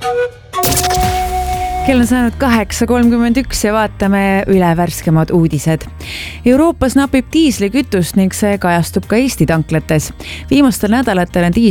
Kell on saanud 8.31 ja vaatame üle värskemad uudised. Euroopas napib diislikütust ning see kajastub ka Eesti tanklates. Viimastel nädalatel on